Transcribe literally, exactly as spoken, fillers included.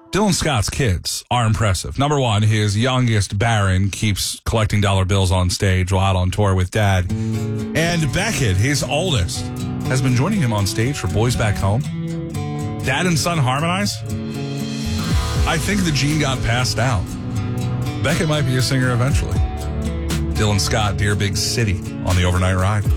Dylan Scott's kids are impressive. Number one, his youngest, Barron, keeps collecting dollar bills on stage while out on tour with Dad. And Beckett, his oldest, has been joining him on stage for Boys Back Home. Dad and son harmonize? I think the gene got passed down. Beckett might be a singer eventually. Dylan Scott, Dear Big City on the Overnight Ride.